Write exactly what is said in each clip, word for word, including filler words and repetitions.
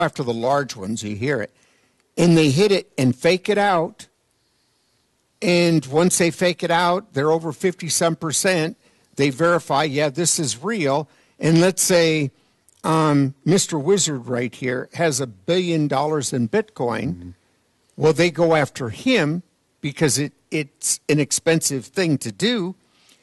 after the large ones, you hear it. And they hit it and fake it out. And once they fake it out, they're over fifty-some percent. They verify, yeah, this is real. And let's say um, Mister Wizard right here has a billion dollars in Bitcoin. Mm-hmm. Well, they go after him because it, it's an expensive thing to do.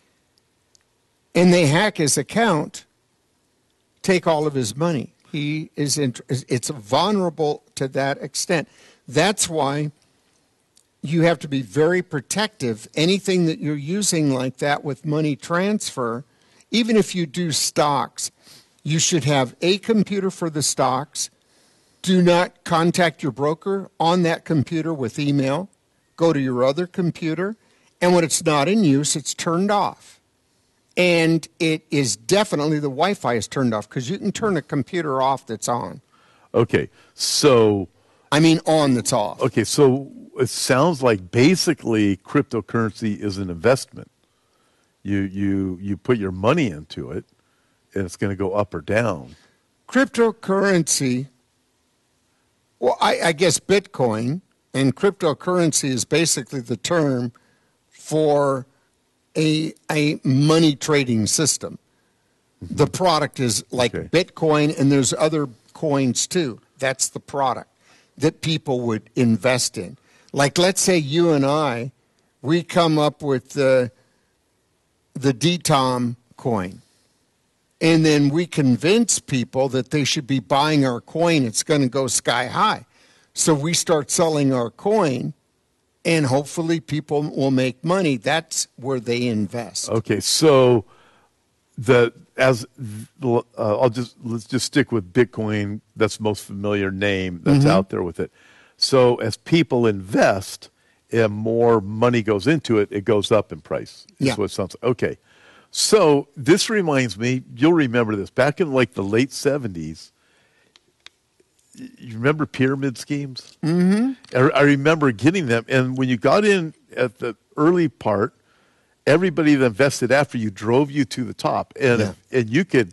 And they hack his account, take all of his money. He is in, it's vulnerable to that extent. That's why you have to be very protective. Anything that you're using like that with money transfer, even if you do stocks, you should have a computer for the stocks. Do not contact your broker on that computer with email. Go to your other computer, and when it's not in use, it's turned off. And it is definitely, the Wi-Fi is turned off because you can turn a computer off that's on. Okay, so... I mean on that's off. Okay, so it sounds like basically cryptocurrency is an investment. You you you put your money into it, and it's going to go up or down. Cryptocurrency, well, I, I guess Bitcoin and cryptocurrency is basically the term for a a money trading system. Mm-hmm. The product is like okay. Bitcoin, and there's other coins too. That's the product that people would invest in. Like, let's say you and I, we come up with the, the D TOM coin, and then we convince people that they should be buying our coin. It's going to go sky high. So we start selling our coin, and hopefully people will make money. That's where they invest. Okay, so the as uh, I'll just let's just stick with Bitcoin. That's the most familiar name that's mm-hmm. out there with it. So as people invest and more money goes into it, it goes up in price. Is yeah. what it sounds like. Okay. So this reminds me, you'll remember this, back in like the late seventies, you remember pyramid schemes? Mm-hmm. I, I remember getting them, and when you got in at the early part, everybody that invested after you drove you to the top, and yeah. and you could,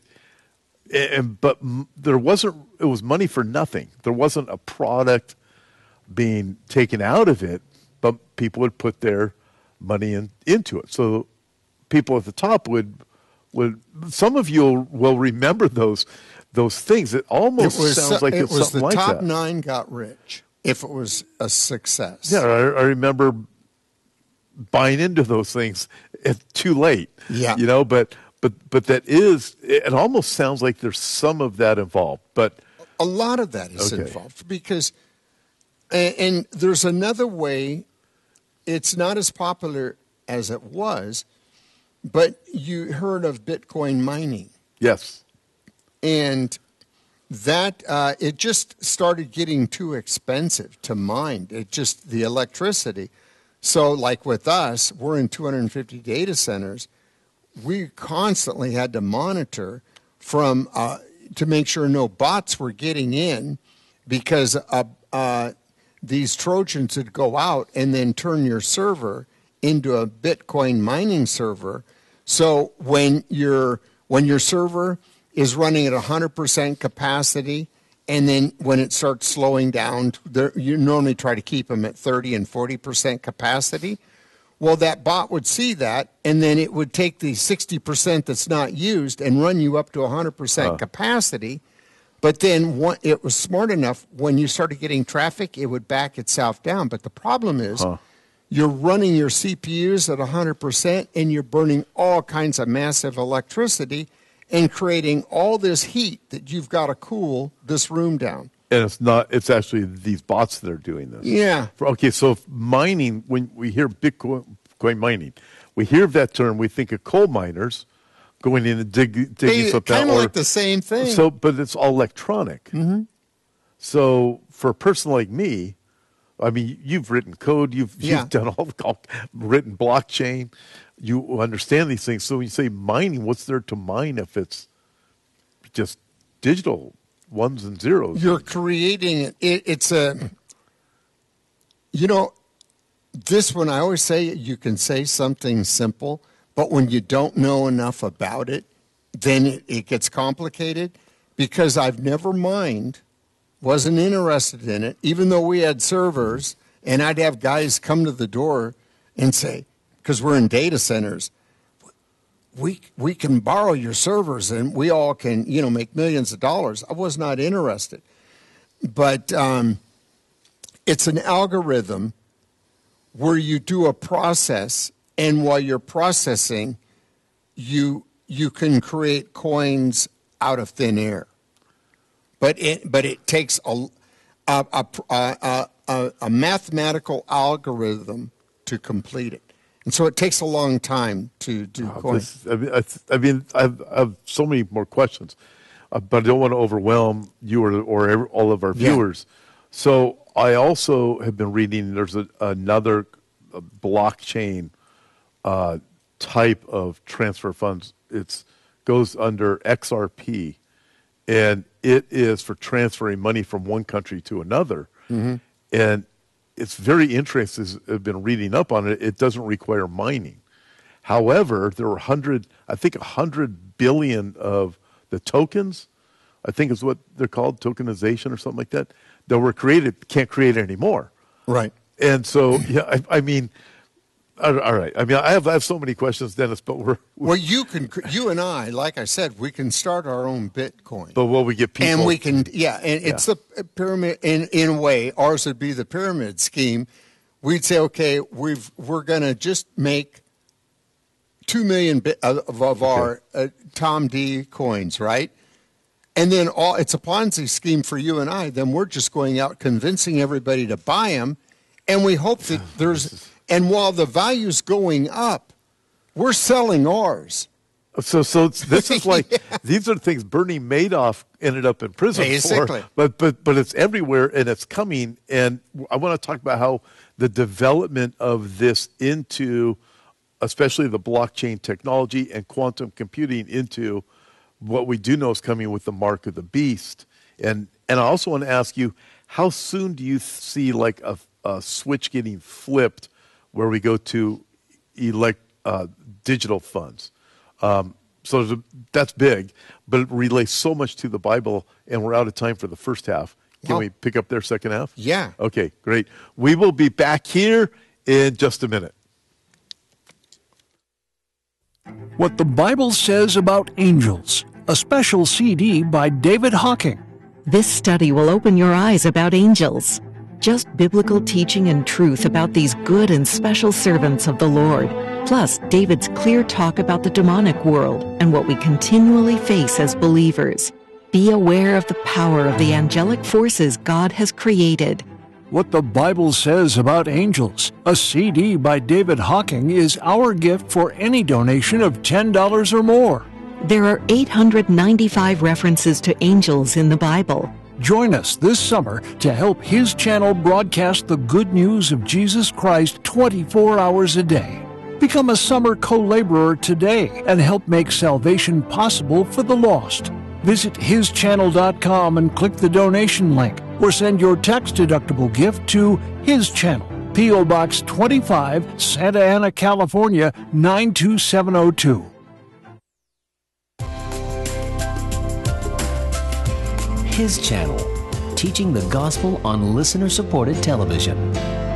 and but there wasn't, it was money for nothing. There wasn't a product being taken out of it, but people would put their money in, into it. So people at the top would would. Some of you will remember those those things. It almost it was, sounds like it it's was something the like top that. nine got rich if it was a success. Yeah, I, I remember buying into those things at too late. Yeah, you know, but but but that is. It almost sounds like there's some of that involved, but a lot of that is okay. involved because. And, and there's another way. It's not as popular as it was, but you heard of Bitcoin mining. Yes. And that uh, it just started getting too expensive to mine. It just, the electricity. So like with us, we're in two hundred fifty data centers. We constantly had to monitor from uh, to make sure no bots were getting in because uh, uh, these Trojans would go out and then turn your server into a Bitcoin mining server. So when your when your server is running at one hundred percent capacity, and then when it starts slowing down, there, you normally try to keep them at thirty and forty percent capacity. Well, that bot would see that, and then it would take the sixty percent that's not used and run you up to one hundred percent uh. capacity. But then one, it was smart enough, when you started getting traffic, it would back itself down. But the problem is huh. you're running your C P Us at one hundred percent, and you're burning all kinds of massive electricity and creating all this heat that you've got to cool this room down. And it's not, it's actually these bots that are doing this. Yeah. Okay, so mining, when we hear Bitcoin mining, we hear that term, we think of coal miners going in and dig, digging something out. Kind of like the same thing. So, but it's all electronic. Mm-hmm. So for a person like me, I mean, you've written code, you've, yeah. you've done all, all written blockchain, you understand these things. So when you say mining, what's there to mine if it's just digital ones and zeros? You're creating it. it it's a, you know, this one I always say you can say something simple, but when you don't know enough about it, then it, it gets complicated, because I've never mined wasn't interested in it, even though we had servers, and I'd have guys come to the door and say, because we're in data centers, we we can borrow your servers and we all can, you know, make millions of dollars. I was not interested. But um, it's an algorithm where you do a process, and while you're processing, you you can create coins out of thin air. But it but it takes a a a, a, a, a mathematical algorithm to complete it. And so it takes a long time to do Oh, coins. this, I mean, I, I mean, I have, I have so many more questions, uh, but I don't want to overwhelm you or, or every, all of our Yeah. viewers. So I also have been reading. There's a, another uh blockchain uh, type of transfer funds. It's goes under X R P, and it is for transferring money from one country to another. Mm-hmm. And it's very interesting. I've been reading up on it. It doesn't require mining. However, there were hundred, I think, a hundred billion of the tokens. I think is what they're called, tokenization or something like that. That were created, can't create anymore. Right. And so, yeah, I, I mean, all all right. I mean, I have I have so many questions, Dennis, but we're, we're Well, you can, you and I, like I said, we can start our own Bitcoin. but will we get people? And we can, yeah, and it's Yeah. the pyramid, in, in a way, ours would be the pyramid scheme. We'd say, okay, we've, we're going to just make two million bit of, of our uh, Tom D coins, right? And then all it's a Ponzi scheme for you and I. Then we're just going out convincing everybody to buy them, and we hope that there's. And while the value's going up, we're selling ours. So, so it's, this is like Yeah. these are things Bernie Madoff ended up in prison Basically. for. But but but it's everywhere and it's coming. And I want to talk about how the development of this into, especially the blockchain technology and quantum computing, into what we do know is coming with the mark of the beast. And and I also want to ask you, how soon do you see like a, a switch getting flipped, where we go to elect uh, digital funds? Um, so there's a, that's big, but it relates so much to the Bible, and we're out of time for the first half. Can Wow. we pick up their second half? Yeah. Okay, great. We will be back here in just a minute. What the Bible Says About Angels, a special C D by David Hawking. This study will open your eyes about angels. Just biblical teaching and truth about these good and special servants of the Lord. Plus, David's clear talk about the demonic world and what we continually face as believers. Be aware of the power of the angelic forces God has created. What the Bible Says About Angels, a C D by David Hawking, is our gift for any donation of ten dollars or more. There are eight hundred ninety-five references to angels in the Bible. Join us this summer to help His channel broadcast the good news of Jesus Christ twenty-four hours a day. Become a summer co-laborer today and help make salvation possible for the lost. Visit his channel dot com and click the donation link, or send your tax-deductible gift to His Channel, P O Box twenty-five, Santa Ana, California, nine two seven oh two. His Channel, teaching the gospel on listener-supported television.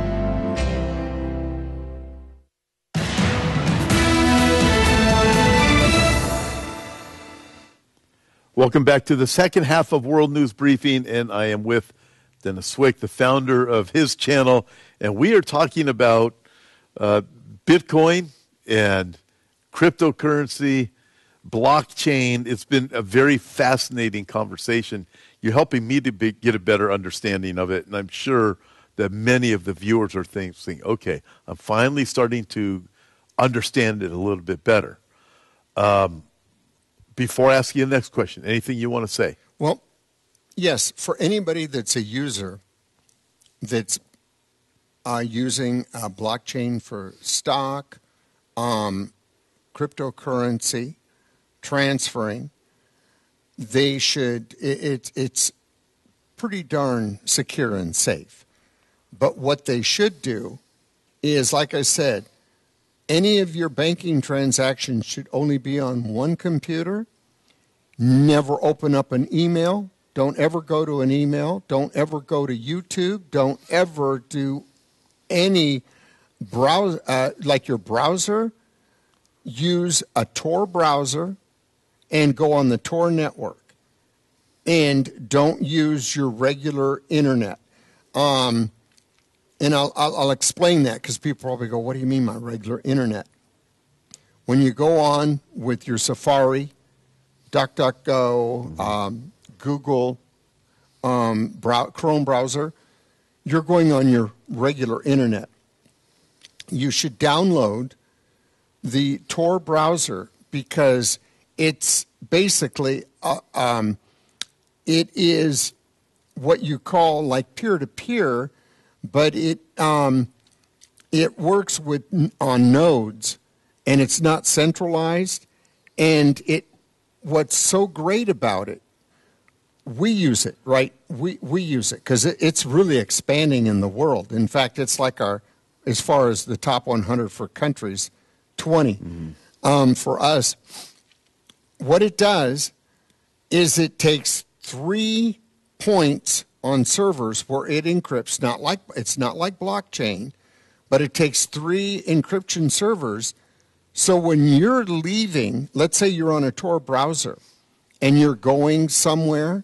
Welcome back to the second half of World News Briefing, and I am with Dennis Swick, the founder of His Channel, and we are talking about uh, Bitcoin and cryptocurrency, blockchain. It's been a very fascinating conversation. You're helping me to be, get a better understanding of it, and I'm sure that many of the viewers are thinking, okay, I'm finally starting to understand it a little bit better. Um, before asking the next question, anything you want to say? Well, yes, for anybody that's a user that's uh, using uh, blockchain for stock, um, cryptocurrency, transferring, they should, it, it, it's pretty darn secure and safe. But what they should do is, like I said, any of your banking transactions should only be on one computer. Never open up an email Don't ever go to an email. Don't ever go to YouTube. Don't ever do any browse uh, like your browser. Use a Tor browser and go on the Tor network. And don't use your regular internet. Um, and I'll, I'll, I'll explain that because people probably go, what do you mean my regular internet? When you go on with your Safari, DuckDuckGo, um, Google, um, brow- Chrome browser, you're going on your regular internet. You should download the Tor browser because it's basically, uh, um, it is what you call like peer-to-peer, but it um, it works with on nodes, and it's not centralized. And it, what's so great about it, we use it, right? We we use it because it, it's really expanding in the world. In fact, it's like our, as far as the top one hundred for countries, twenty. Mm-hmm. Um, for us, what it does is it takes three points on servers where it encrypts. Not like it's not like blockchain, but it takes three encryption servers. So when you're leaving, let's say you're on a Tor browser and you're going somewhere,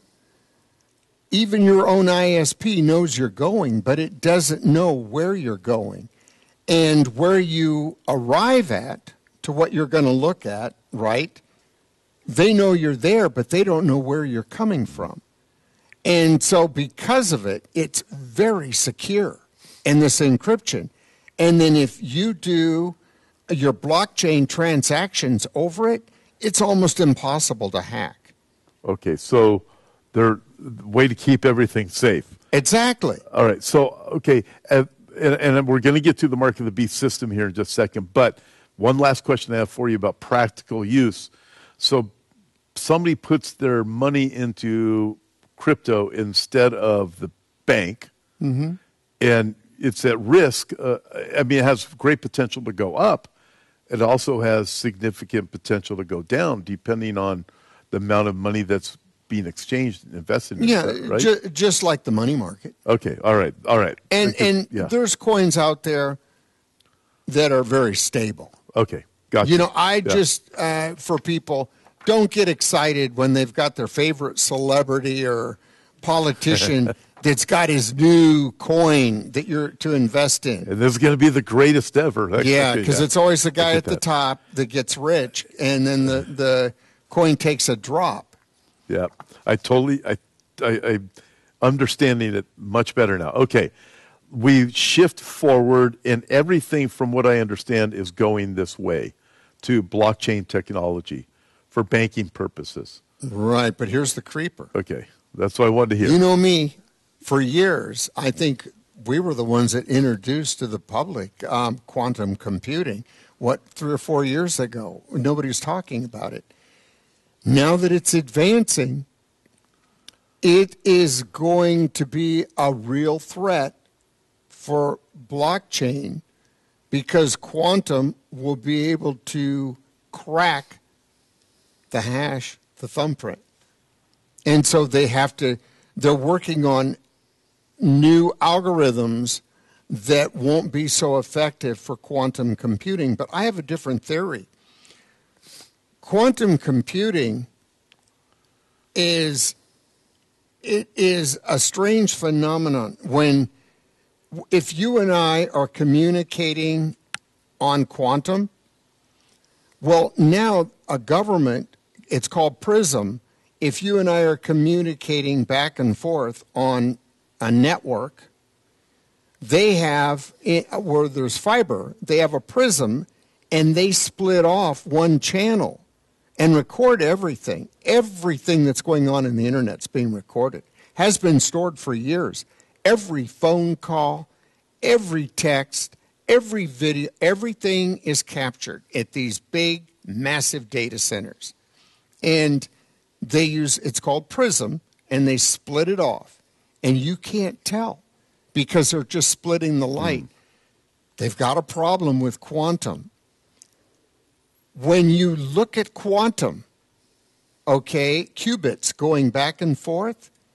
even your own I S P knows you're going, but it doesn't know where you're going. And where you arrive at to what you're going to look at, right? They know you're there, but they don't know where you're coming from. And so because of it, it's very secure in this encryption. And then if you do your blockchain transactions over it, it's almost impossible to hack. Okay, so they're way to keep everything safe. Exactly. All right, so, okay, uh, and, and we're going to get to the Mark of the Beast system here in just a second, but one last question I have for you about practical use. So somebody puts their money into crypto instead of the bank, mm-hmm. and it's at risk. Uh, I mean, it has great potential to go up. It also has significant potential to go down depending on the amount of money that's being exchanged and invested in. Yeah, that, right? ju- just like the money market. Okay, all right, all right. And, because, and yeah. there's coins out there that are very stable. Okay, gotcha. You know, I yeah. just, uh, for people, don't get excited when they've got their favorite celebrity or politician that's got his new coin that you're to invest in. And this is going to be the greatest ever. That's, yeah, because okay, yeah. it's always the guy at the that. top that gets rich, and then the, the coin takes a drop. Yeah, I totally, I, I, I understanding it much better now. Okay, we shift forward, and everything from what I understand is going this way to blockchain technology for banking purposes. Right, but here's the creeper. Okay, that's what I wanted to hear. You know me, for years, I think we were the ones that introduced to the public um, quantum computing. What, three or four years ago? Nobody was talking about it. Now that it's advancing, it is going to be a real threat for blockchain because quantum will be able to crack the hash, the thumbprint. And so they have to, they're working on new algorithms that won't be so effective for quantum computing. But I have a different theory. Quantum computing is, it is a strange phenomenon when, if you and I are communicating on quantum, well, now a government, it's called PRISM. If you and I are communicating back and forth on a network, they have, where there's fiber, they have a PRISM, and they split off one channel and record everything. Everything that's going on in the internet's being recorded, has been stored for years. Every phone call, every text, every video, everything is captured at these big, massive data centers. And they use, it's called PRISM, and they split it off. And you can't tell because they're just splitting the light. Mm. They've got a problem with quantum. When you look at quantum, okay, qubits going back and forth,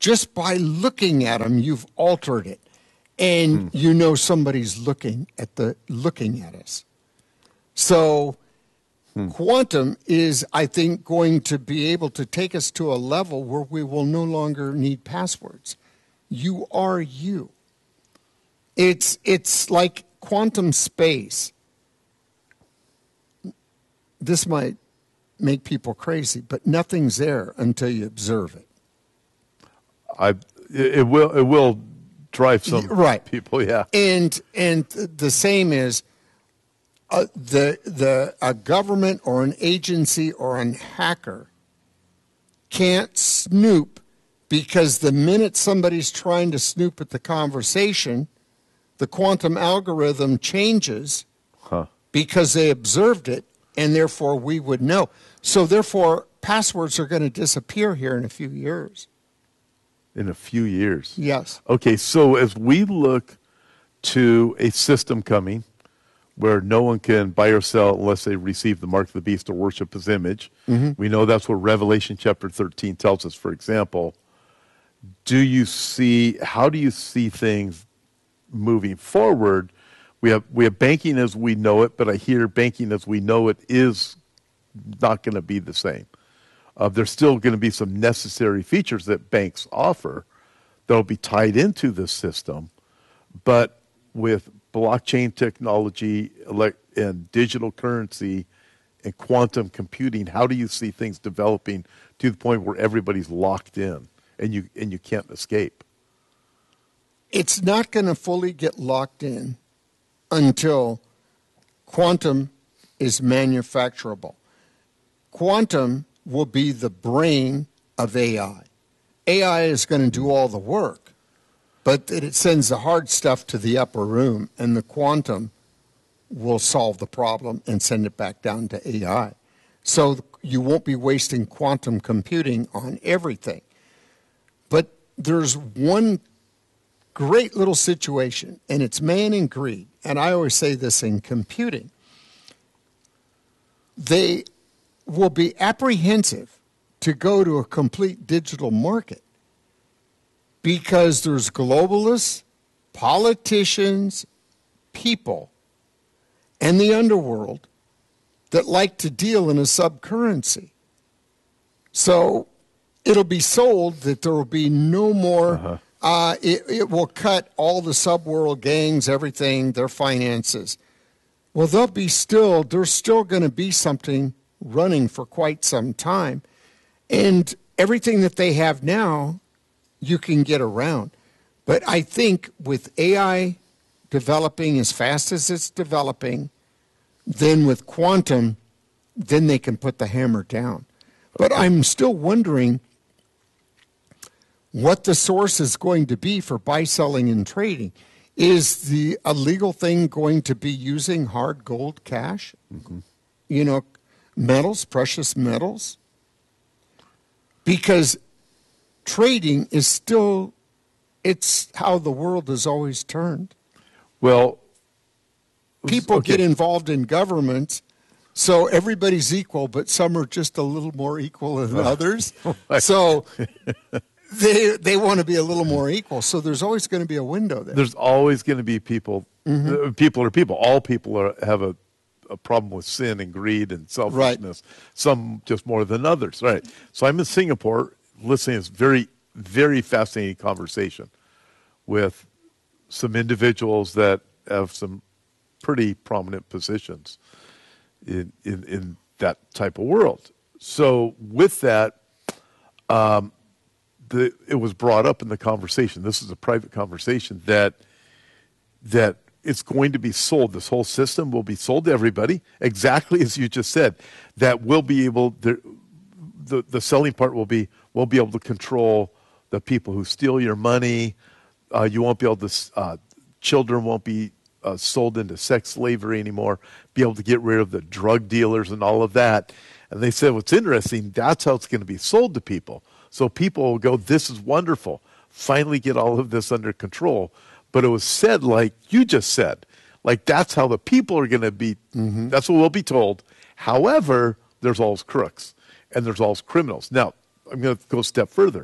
Just by looking at them, you've altered it. And hmm. you know somebody's looking at the looking at us. So hmm. quantum is, I think, going to be able to take us to a level where we will no longer need passwords. You are you. It's it's like quantum space. This might make people crazy, but nothing's there until you observe it. I it will it will drive some right. people, yeah. And and the same is uh, the the a government or an agency or a hacker can't snoop, because the minute somebody's trying to snoop at the conversation, the quantum algorithm changes huh. because they observed it, and therefore we would know. So therefore, passwords are going to disappear here in a few years. In a few years? Yes. Okay, so as we look to a system coming where no one can buy or sell unless they receive the mark of the beast or worship his image, mm-hmm. we know that's what Revelation chapter thirteen tells us, for example. Do you see, how do you see things moving forward? We have we have banking as we know it, but I hear banking as we know it is not going to be the same. Uh, there's still going to be some necessary features that banks offer that will be tied into this system, but with blockchain technology and digital currency and quantum computing, how do you see things developing to the point where everybody's locked in and you and you can't escape? It's not going to fully get locked in until quantum is manufacturable. Quantum will be the brain of A I. A I is going to do all the work, but it sends the hard stuff to the upper room, and the quantum will solve the problem and send it back down to A I. So you won't be wasting quantum computing on everything. But there's one great little situation, and it's man and greed. And I always say this in computing. They will be apprehensive to go to a complete digital market because there's globalists, politicians, people, and the underworld that like to deal in a subcurrency. So it'll be sold that there will be no more, uh-huh. uh, it, it will cut all the subworld gangs, everything, their finances. Well, they'll be still, there's still going to be something running for quite some time. And everything that they have now, you can get around. But I think with A I developing as fast as it's developing, then with quantum, then they can put the hammer down. But I'm still wondering what the source is going to be for buy, selling, and trading. Is the a legal thing going to be using hard gold cash? Mm-hmm. You know, metals, precious metals? Because trading is still, it's how the world has always turned. Well, people okay. get involved in governments, so everybody's equal, but some are just a little more equal than others. So they they want to be a little more equal. So there's always going to be a window there. There's always going to be people. Mm-hmm. Uh, people are people. All people are, have a, a problem with sin and greed and selfishness. Right. Some just more than others. Right. So I'm in Singapore listening to this very, very fascinating conversation with some individuals that have some pretty prominent positions in, in, in that type of world. So with that, um, the, it was brought up in the conversation. This is a private conversation that that it's going to be sold. This whole system will be sold to everybody, exactly as you just said. That we'll be able, the, the, the selling part will be, we'll be able to control the people who steal your money. Uh, you won't be able to, uh, children won't be uh, sold into sex slavery anymore, be able to get rid of the drug dealers and all of that. And they said, what's interesting, that's how it's going to be sold to people. So people will go, this is wonderful. Finally get all of this under control. But it was said like you just said, like that's how the people are going to be, mm-hmm. that's what we'll be told. However, there's always crooks and there's always criminals. Now, I'm going to go a step further.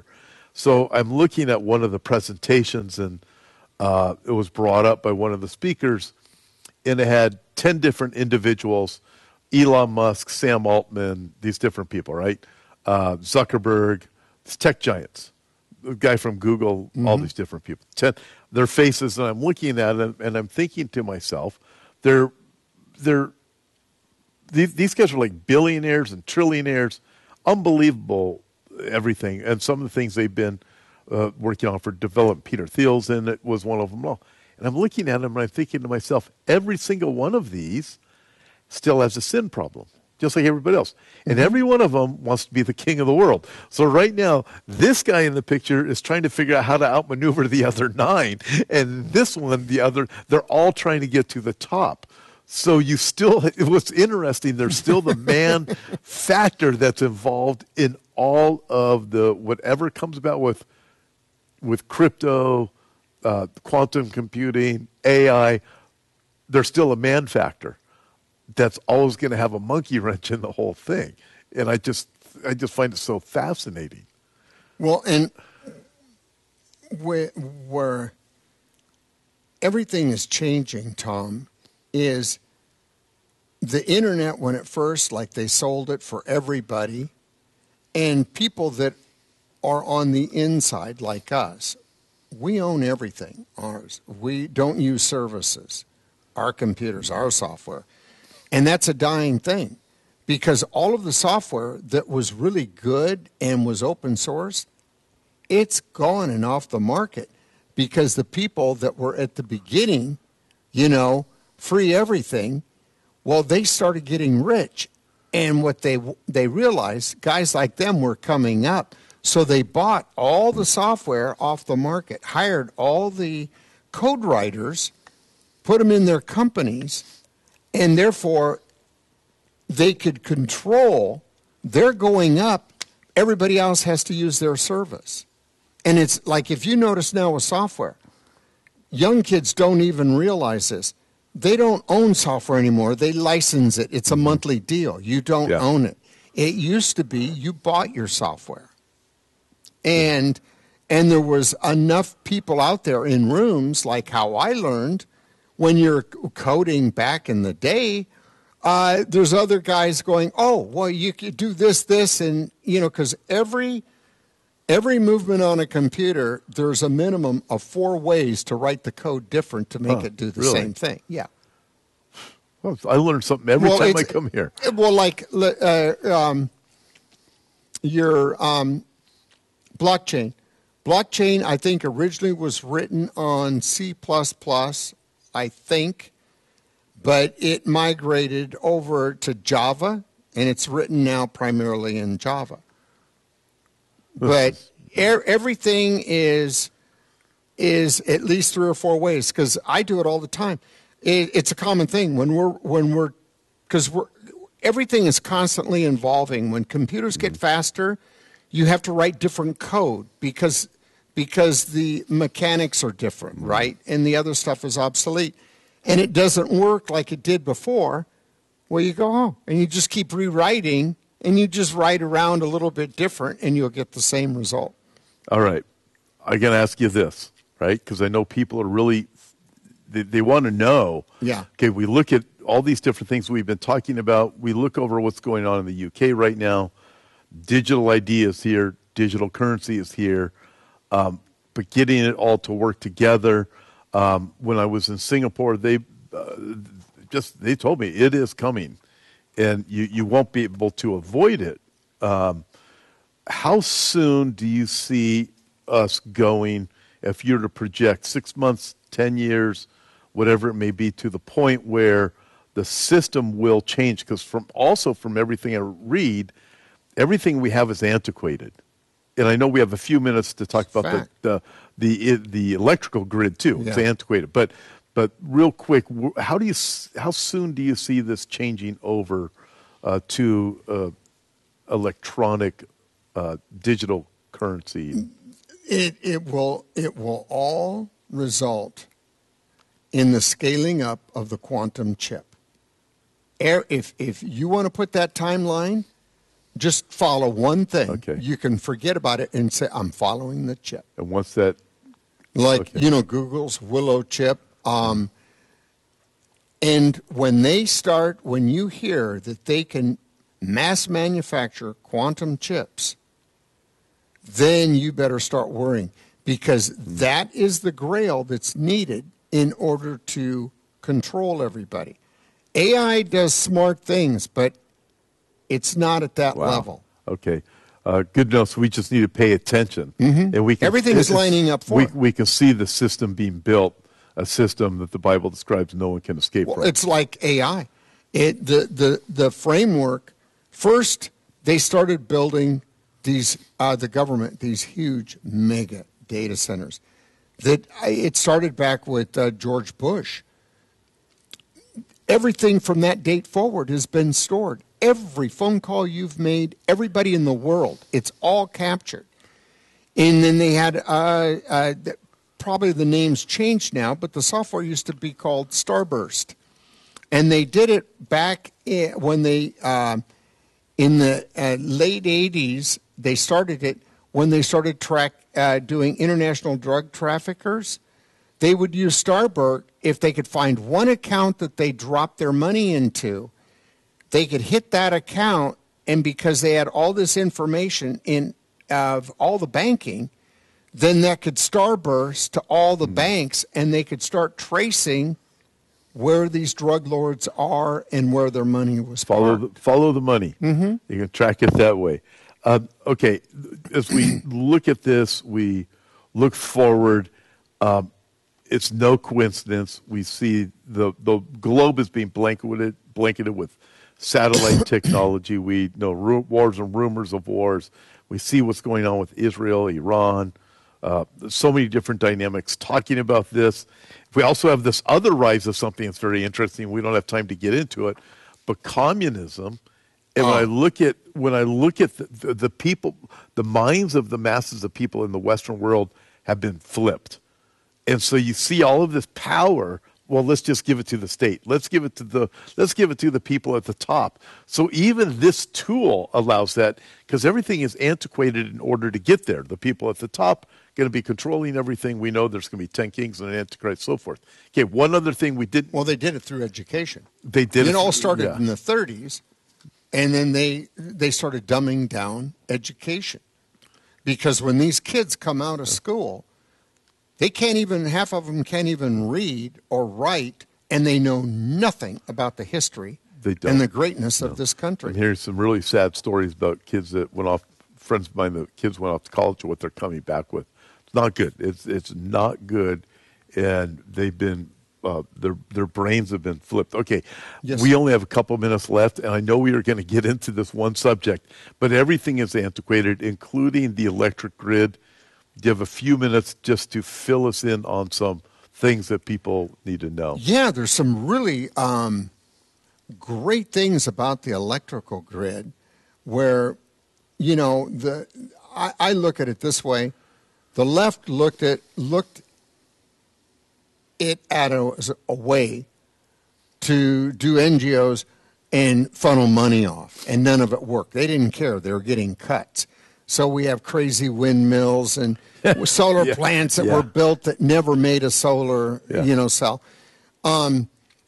So I'm looking at one of the presentations, and uh, it was brought up by one of the speakers, and it had ten different individuals, Elon Musk, Sam Altman, these different people, right? Uh, Zuckerberg, these tech giants, the guy from Google, mm-hmm. all these different people. Ten, their faces, and I'm looking at them, and I'm thinking to myself, they're, they're, these, these guys are like billionaires and trillionaires, unbelievable everything, and some of the things they've been uh, working on for development. Peter Thiel's in it, was one of them all. And I'm looking at them, and I'm thinking to myself, every single one of these still has a sin problem, just like everybody else. And mm-hmm. every one of them wants to be the king of the world. So right now, this guy in the picture is trying to figure out how to outmaneuver the other nine. And this one, the other, they're all trying to get to the top. So you still, it was interesting, there's still the man factor that's involved in all of the, whatever comes about with, with crypto, uh, quantum computing, A I, there's still a man factor that's always going to have a monkey wrench in the whole thing. And I just, I just find it so fascinating. Well, and where, where everything is changing, Tom, is the internet when it first, like they sold it for everybody, and people that are on the inside like us, we own everything, ours. We don't use services, our computers, our software. And that's a dying thing because all of the software that was really good and was open source, it's gone and off the market because the people that were at the beginning, you know, free everything, well, they started getting rich. And what they they realized, guys like them were coming up. So they bought all the software off the market, hired all the code writers, put them in their companies, and therefore they could control. They're going up. Everybody else has to use their service. And it's like if you notice now with software, young kids don't even realize this. They don't own software anymore. They license it. It's a monthly deal. You don't yeah. own it. It used to be you bought your software. And and there was enough people out there in rooms, like how I learned when you're coding back in the day, uh, there's other guys going, oh, well, you could do this, this, and, you know, because every every movement on a computer, there's a minimum of four ways to write the code different to make huh, it do the really? same thing. Yeah. Well, I learn something every well, time I come here. Well, like uh, um, your um, blockchain. Blockchain, I think, originally was written on C plus plus, I think, but it migrated over to Java, and it's written now primarily in Java. But er, everything is is at least three or four ways because I do it all the time. It, it's a common thing when we're when we're because we're everything is constantly evolving. When computers get faster, you have to write different code because because the mechanics are different, right? And the other stuff is obsolete, and it doesn't work like it did before. Well, you go home and you just keep rewriting. And you just write around a little bit different, and you'll get the same result. All right. I'm going to ask you this, right? Because I know people are really, they, they want to know. Yeah. Okay, we look at all these different things we've been talking about. We look over what's going on in the U K right now. Digital I D is here. Digital currency is here. Um, but getting it all to work together. Um, when I was in Singapore, they uh, just they told me it is coming. And you, you won't be able to avoid it. Um, how soon do you see us going, if you're to project six months, ten years, whatever it may be, to the point where the system will change? Because from also from everything I read, everything we have is antiquated. And I know we have a few minutes to talk about the, the the the electrical grid too. Yeah. It's antiquated, but. But real quick, how do you how soon do you see this changing over uh, to uh, electronic uh, digital currency? It it will it will all result in the scaling up of the quantum chip. If if you want to put that timeline, Just follow one thing. Okay. You can forget about it and say, I'm following the chip. And once that, Like, okay. you know, Google's Willow chip. Um, and when they start, when you hear that they can mass manufacture quantum chips, then you better start worrying, because that is the grail that's needed in order to control everybody. A I does smart things, but it's not at that wow. level. Okay. Uh, good enough. So we just need to pay attention. Mm-hmm. And we can, Everything is lining up for we, it. we can see the system being built, a system that the Bible describes no one can escape Well, from. it's like A I. It the, the, the framework, first they started building these, uh, the government, these huge mega data centers. That it started back with uh, George Bush. Everything from that date forward has been stored. Every phone call you've made, everybody in the world, it's all captured. And then they had, uh, uh, probably the name's changed now, but the software used to be called Starburst. And they did it back in, when they, uh, in the uh, late eighties, they started it when they started track uh, doing international drug traffickers. They would use Starburst if they could find one account that they dropped their money into. They could hit that account, and because they had all this information in of all the banking, then that could starburst to all the mm. banks, and they could start tracing where these drug lords are and where their money was follow parked. the, follow the money. Mm-hmm. You can track it that way. Uh, okay, as we look at this, we look forward. Um, it's no coincidence. We see the the globe is being blanketed blanketed with satellite technology. We know ru- wars and rumors of wars. We see what's going on with Israel, Iran. Uh, so many different dynamics talking about this. We also have this other rise of something that's very interesting. We don't have time to get into it, but communism. And when I look at when I look at the, the, the people, the minds of the masses of people in the Western world have been flipped, and so you see all of this power. Well, let's just give it to the state. Let's give it to the let's give it to the people at the top. So even this tool allows that, because everything is antiquated in order to get there. The people at the top going to be controlling everything. We know there's going to be ten kings and an antichrist, so forth. Okay, one other thing we did. Well, they did it through education. They did. It, it all started yeah. in the thirties, and then they they started dumbing down education, because when these kids come out of school, they can't even, half of them can't even read or write, and they know nothing about the history they don't. and the greatness no. of this country. I'm hearing some really sad stories about kids that went off, friends of mine, the kids went off to college, and what they're coming back with. It's not good. It's it's not good, and they've been, uh, their their brains have been flipped. Okay, yes. We only have a couple minutes left, and I know we are going to get into this one subject, but everything is antiquated, including the electric grid. Do you have a few minutes just to fill us in on some things that people need to know? Yeah, there's some really um, great things about the electrical grid where, you know, the I, I look at it this way. The left looked at looked it at a, as a way to do N G Os and funnel money off, and none of it worked. They didn't care. They were getting cuts. So we have crazy windmills and solar yeah. plants that yeah. were built that never made a solar, yeah. you know, cell. Um,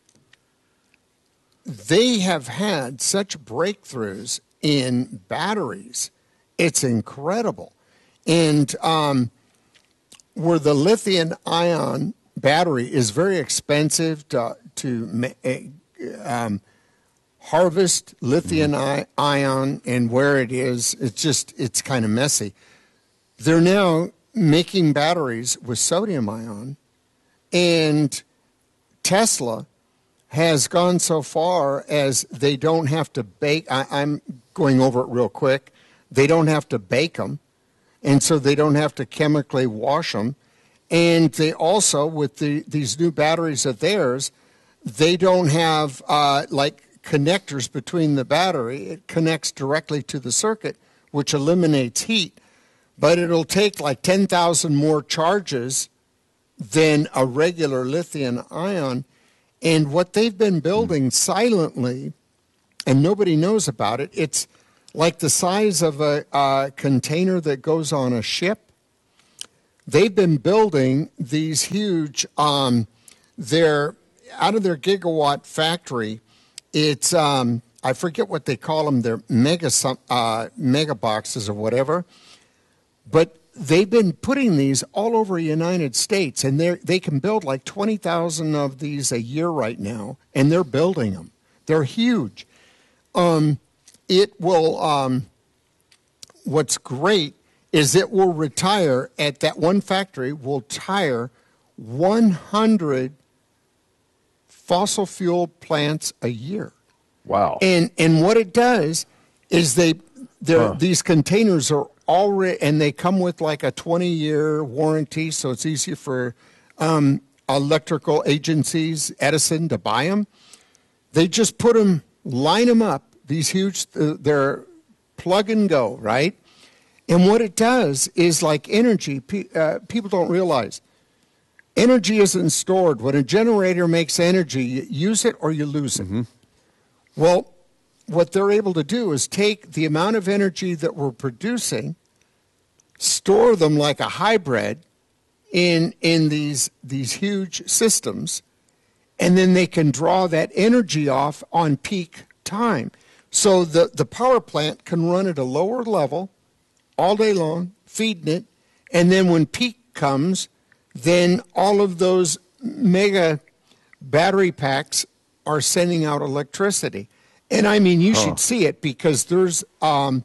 they have had such breakthroughs in batteries. It's incredible. And um, where the lithium ion battery is very expensive to, to um, harvest lithium ion, and where it is, it's just, it's kind of messy. They're now making batteries with sodium ion, and Tesla has gone so far as they don't have to bake. I, I'm going over it real quick. They don't have to bake them, and so they don't have to chemically wash them. And they also, with the, these new batteries of theirs, they don't have uh, like connectors between the battery. It connects directly to the circuit, which eliminates heat. But it'll take like ten thousand more charges than a regular lithium ion. And what they've been building silently, and nobody knows about it, it's like the size of a, a container that goes on a ship. They've been building these huge, um, they're out of their gigawatt factory. It's, um, I forget what they call them, they're mega, uh, mega boxes or whatever. But they've been putting these all over the United States, and they they can build like twenty thousand of these a year right now, and they're building them. They're huge. Um, it will, um, what's great is it will retire, at that one factory, will retire one hundred fossil fuel plants a year. Wow. And and what it does is they, huh. these containers are already, and they come with like a twenty-year warranty, so it's easier for um, electrical agencies, Edison, to buy them. They just put them, line them up, these huge, uh, they're plug and go, right? And what it does is like energy, pe- uh, people don't realize, energy isn't stored. When a generator makes energy, you use it or you lose it. Mm-hmm. Well, what they're able to do is take the amount of energy that we're producing, store them like a hybrid in in these these huge systems, and then they can draw that energy off on peak time. So the, the power plant can run at a lower level all day long, feeding it, and then when peak comes, then all of those mega battery packs are sending out electricity. And I mean, you huh. should see it, because there's, um,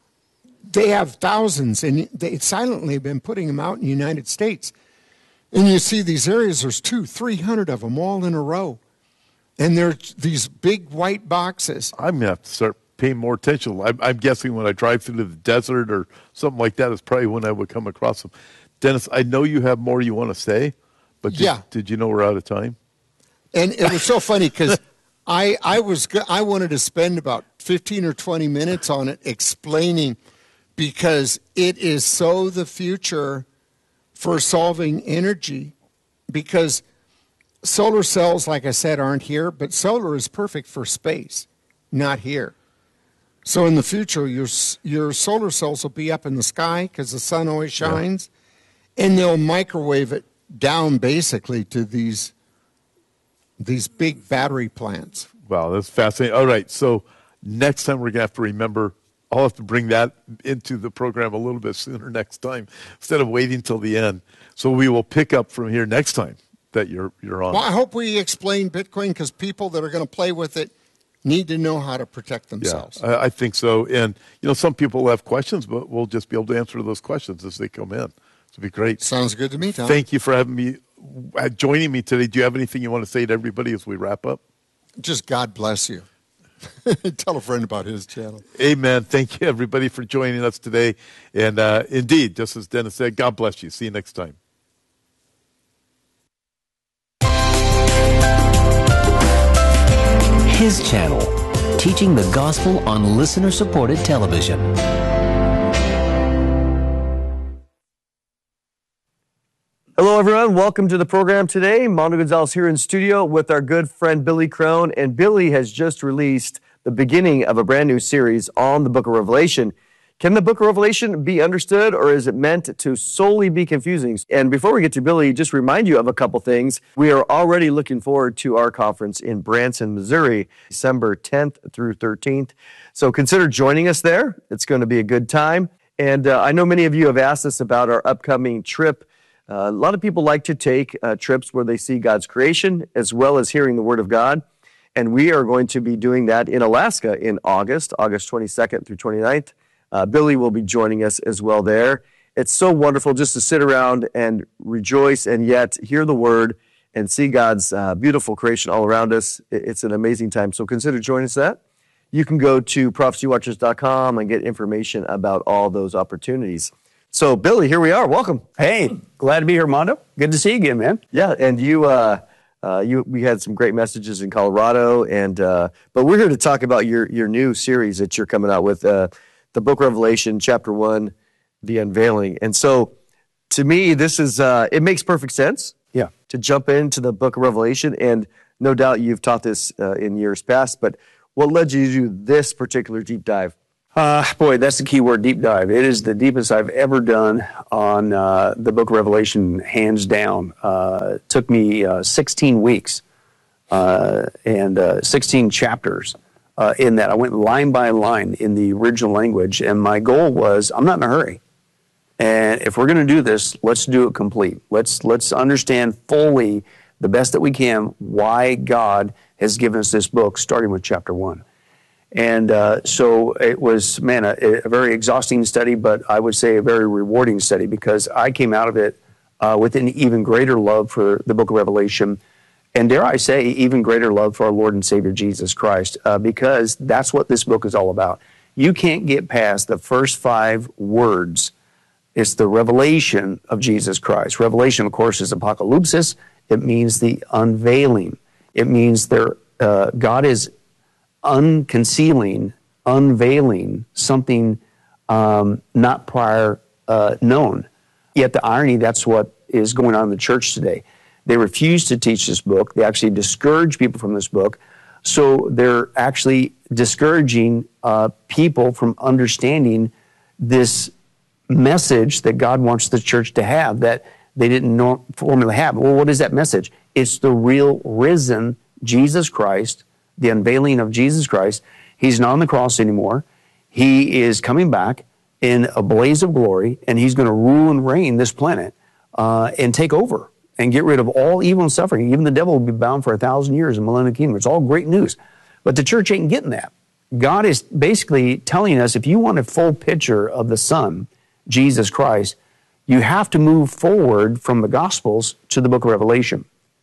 they have thousands, and they silently have been putting them out in the United States. And you see these areas, there's two, three hundred of them all in a row. And they're these big white boxes. I'm going to have to start paying more attention. I'm, I'm guessing when I drive through the desert or something like that is probably when I would come across them. Dennis, I know you have more you want to say, but did, yeah. did you know we're out of time? And it was so funny because I, I was I wanted to spend about fifteen or twenty minutes on it explaining, because it is so the future for solving energy, because solar cells, like I said, aren't here, but solar is perfect for space, not here. So in the future, your your solar cells will be up in the sky because the sun always shines, yeah. and they'll microwave it down basically to these these big battery plants. Wow, that's fascinating. All right, so next time we're going to have to remember, I'll have to bring that into the program a little bit sooner next time instead of waiting till the end. So we will pick up from here next time that you're you're on. Well, I hope we explain Bitcoin, because people that are going to play with it need to know how to protect themselves. Yeah, I, I think so. And, you know, some people have questions, but we'll just be able to answer those questions as they come in. It'll be great. Sounds good to me, Tom. Thank you for having me, uh, joining me today. Do you have anything you want to say to everybody as we wrap up? Just God bless you. Tell a friend about his channel. Amen. Thank you, everybody, for joining us today. And uh, indeed, just as Dennis said, God bless you. See you next time. His channel, teaching the gospel on listener-supported television. Hello, everyone. Welcome to the program today. Mondo Gonzalez here in studio with our good friend Billy Crone. And Billy has just released the beginning of a brand new series on the book of Revelation. Can the book of Revelation be understood, or is it meant to solely be confusing? And before we get to Billy, just remind you of a couple things. We are already looking forward to our conference in Branson, Missouri, December tenth through thirteenth. So consider joining us there. It's going to be a good time. And uh, I know many of you have asked us about our upcoming trip. Uh, a lot of people like to take uh, trips where they see God's creation as well as hearing the Word of God. And we are going to be doing that in Alaska in August, August twenty-second through twenty-ninth. Uh, Billy will be joining us as well there. It's so wonderful just to sit around and rejoice and yet hear the Word and see God's uh, beautiful creation all around us. It's an amazing time. So consider joining us that. You can go to prophecy watchers dot com and get information about all those opportunities. So, Billy, here we are. Welcome. Hey, glad to be here, Mondo. Good to see you again, man. Yeah, and you, uh, uh, you, we had some great messages in Colorado, and uh, but we're here to talk about your your new series that you're coming out with. Uh, The Book of Revelation, Chapter one, The Unveiling. And so, to me, this is, uh, it makes perfect sense yeah. to jump into the Book of Revelation. And no doubt you've taught this uh, in years past, but what led you to do this particular deep dive? Uh, boy, that's the key word, deep dive. It is the deepest I've ever done on uh, the book of Revelation, hands down. Uh, it took me uh, sixteen weeks uh, and uh, sixteen chapters uh, in that. I went line by line in the original language, and my goal was, I'm not in a hurry. And if we're going to do this, let's do it complete. Let's, let's understand fully, the best that we can, why God has given us this book, starting with chapter one. And uh, so it was, man, a, a very exhausting study, but I would say a very rewarding study, because I came out of it uh, with an even greater love for the book of Revelation, and dare I say, even greater love for our Lord and Savior Jesus Christ, uh, because that's what this book is all about. You can't get past the first five words. It's the revelation of Jesus Christ. Revelation, of course, is apocalypsis. It means the unveiling. It means there, uh, God is unconcealing, unveiling something um, not prior uh, known. Yet the irony, that's what is going on in the church today. They refuse to teach this book. They actually discourage people from this book. So they're actually discouraging uh, people from understanding this message that God wants the church to have that they didn't know, formally have. Well, what is that message? It's the real risen Jesus Christ, the unveiling of Jesus Christ. He's not on the cross anymore. He is coming back in a blaze of glory, and he's going to rule and reign this planet uh, and take over and get rid of all evil and suffering. Even the devil will be bound for a thousand years in the millennial kingdom. It's all great news. But the church ain't getting that. God is basically telling us, if you want a full picture of the Son, Jesus Christ, you have to move forward from the Gospels to the book of Revelation.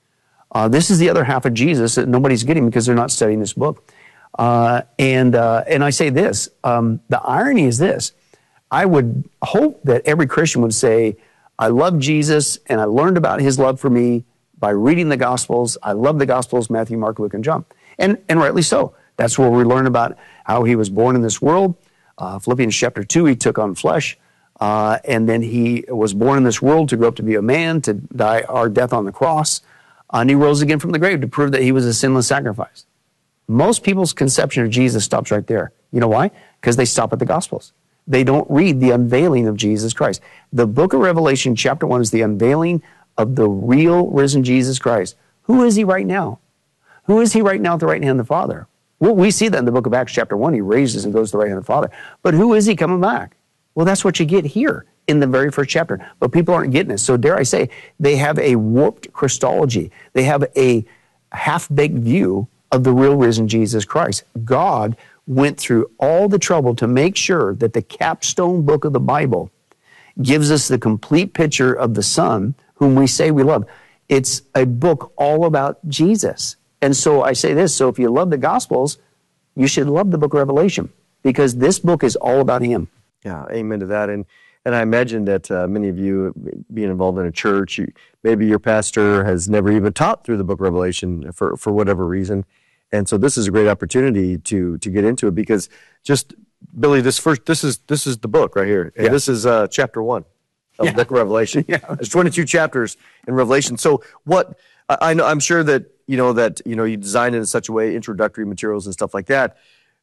Uh, this is the other half of Jesus that nobody's getting because they're not studying this book. Uh, and uh, and I say this, um, the irony is this. I would hope that every Christian would say, I love Jesus and I learned about his love for me by reading the Gospels. I love the Gospels, Matthew, Mark, Luke, and John. And, and rightly so. That's where we learn about how he was born in this world. Uh, Philippians chapter two, he took on flesh. Uh, and then he was born in this world to grow up to be a man, to die our death on the cross. Uh, and he rose again from the grave to prove that he was a sinless sacrifice. Most people's conception of Jesus stops right there. You know why? Because they stop at the Gospels. They don't read the unveiling of Jesus Christ. The book of Revelation, chapter one, is the unveiling of the real risen Jesus Christ. Who is he right now? Who is he right now at the right hand of the Father? Well, we see that in the book of Acts, chapter one. He raises and goes to the right hand of the Father. But who is he coming back? Well, that's what you get here in the very first chapter. But people aren't getting it. So dare I say, they have a warped Christology. They have a half-baked view of the real risen Jesus Christ. God went through all the trouble to make sure that the capstone book of the Bible gives us the complete picture of the Son whom we say we love. It's a book all about Jesus. And so I say this, so if you love the Gospels, you should love the book of Revelation, because this book is all about him. Yeah, amen to that. And and I imagine that uh, many of you being involved in a church, you, maybe your pastor has never even taught through the book of Revelation for, for whatever reason. And so this is a great opportunity to to get into it, because just, Billy, this first this is this is the book right here. And yeah. this is uh, chapter one of yeah. the book of Revelation. Yeah. There's twenty-two chapters in Revelation. So what I, I know I'm sure that you know that you know you designed it in such a way, introductory materials and stuff like that.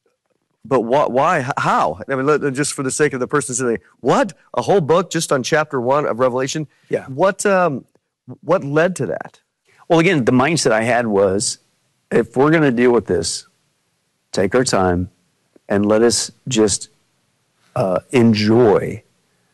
But what, why, how? I mean, just for the sake of the person saying, what? A whole book just on chapter one of Revelation? Yeah. What, um, what led to that? Well, again, the mindset I had was, if we're going to deal with this, take our time and let us just uh, enjoy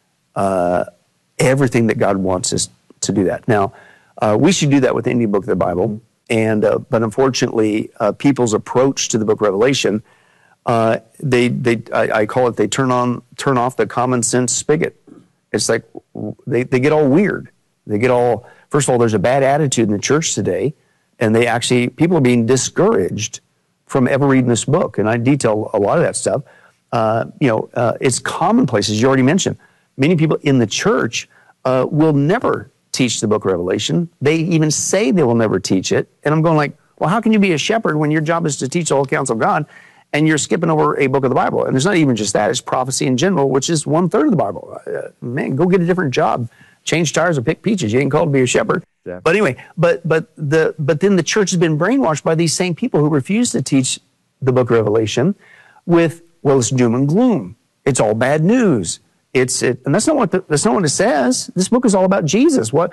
uh, everything that God wants us to do that. Now, uh, we should do that with any book of the Bible, and uh, but unfortunately, uh, people's approach to the book of Revelation, Uh, they, they, I, I call it, they turn on, turn off the common sense spigot. It's like they, they get all weird. They get all, first of all, there's a bad attitude in the church today, and they actually, people are being discouraged from ever reading this book. And I detail a lot of that stuff. Uh, you know, uh, it's commonplace, as you already mentioned. Many people in the church uh, will never teach the book of Revelation. They even say they will never teach it. And I'm going like, well, how can you be a shepherd when your job is to teach all counsel of God, and you're skipping over a book of the Bible? And there's not even just that. It's prophecy in general, which is one-third of the Bible. Uh, man, go get a different job. Change tires or pick peaches. You ain't called to be a shepherd. Yeah. But anyway, but but the but then the church has been brainwashed by these same people who refuse to teach the book of Revelation with well, it's doom and gloom. It's all bad news. It's it, and that's not what the, that's not what it says. This book is all about Jesus. What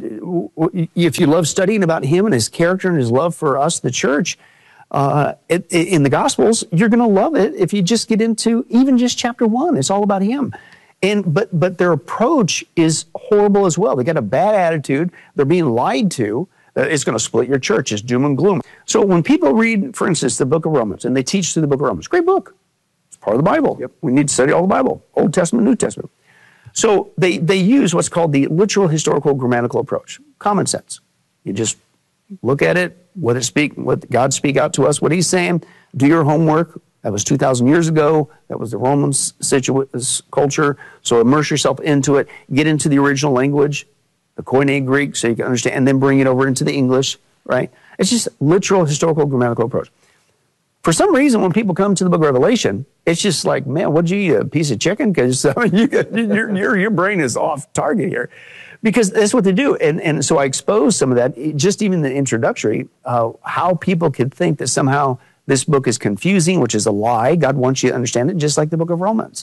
if you love studying about him and his character and his love for us, the church, uh, it, it, in the Gospels, you're going to love it if you just get into even just chapter one. It's all about him. And but but their approach is horrible as well. They got a bad attitude. They're being lied to. It's going to split your church. It's doom and gloom. So when people read, for instance, the book of Romans, and they teach through the book of Romans, great book. It's part of the Bible. Yep. We need to study all the Bible, Old Testament, New Testament. So they, they use what's called the literal historical grammatical approach. Common sense. You just look at it, what it speak, what God speak out to us, what he's saying, do your homework. That was two thousand years ago. That was the Roman situa- culture. So immerse yourself into it. Get into the original language, the Koine Greek, so you can understand, and then bring it over into the English, right? It's just literal historical grammatical approach. For some reason, when people come to the book of Revelation, it's just like, man, what'd you eat, a piece of chicken? Because I mean, you, your, your, your brain is off target here. Because that's what they do. And, and so I exposed some of that, just even the introductory, uh, how people could think that somehow this book is confusing, which is a lie. God wants you to understand it, just like the book of Romans.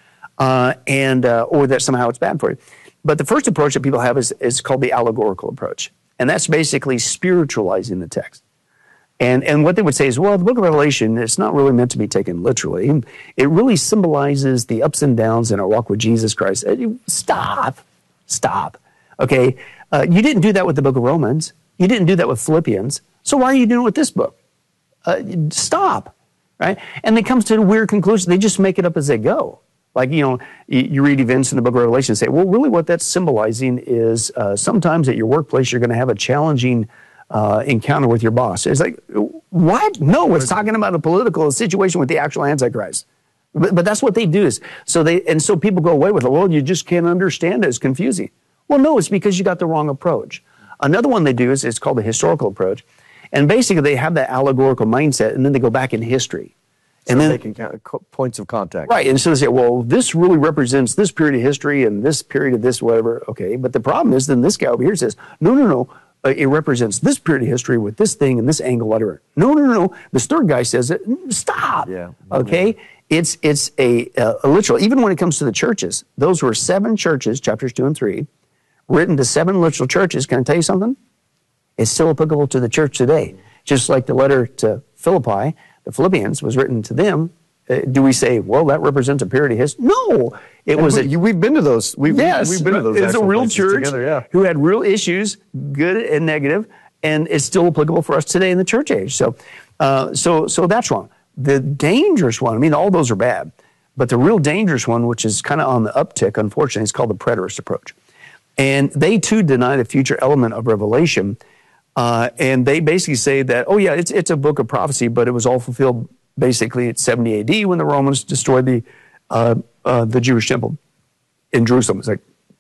Uh, and uh, or that somehow it's bad for you. But the first approach that people have is, is called the allegorical approach. And that's basically spiritualizing the text. And and what they would say is, well, the book of Revelation, it's not really meant to be taken literally. It really symbolizes the ups and downs in our walk with Jesus Christ. Stop. Stop. Okay? Uh, you didn't do that with the book of Romans. You didn't do that with Philippians. So why are you doing it with this book? Uh, stop. Right? And it comes to a weird conclusion. They just make it up as they go. Like, you know, you, you read events in the book of Revelation and say, well, really what that's symbolizing is uh, sometimes at your workplace you're going to have a challenging Uh, encounter with your boss. It's like, what? No, it's talking about a political situation with the actual Antichrist. But, but that's what they do. Is so they and so people go away with it. Well, you just can't understand it. It's confusing. Well, no, it's because you got the wrong approach. Another one they do is it's called the historical approach, and basically they have that allegorical mindset, and then they go back in history, so and then they can count points of contact. Right, and so they say, well, this really represents this period of history and this period of this whatever. Okay, but the problem is then this guy over here says, no, no, no. Uh, it represents this period of history with this thing and this angle, whatever. No, no, no, no. This third guy says it. Stop. Yeah. Okay? Yeah. It's it's a, a literal, even when it comes to the churches, those were seven churches, chapters two and three, written to seven literal churches. Can I tell you something? It's still applicable to the church today. Just like the letter to Philippi, the Philippians, was written to them. Uh, do we say, well, that represents a period of history? No. It and was we, a, we've been to those. We've, yes, we've been to those. It's a real church together, yeah. who had real issues, good and negative, and it's still applicable for us today in the church age. So, uh, so, so that's wrong. The dangerous one, I mean, all those are bad, but the real dangerous one, which is kind of on the uptick, unfortunately, is called the preterist approach. And they too deny the future element of Revelation, uh, and they basically say that, oh yeah, it's it's a book of prophecy, but it was all fulfilled basically at seventy A D when the Romans destroyed the uh, uh, the Jewish temple in Jerusalem. It's like,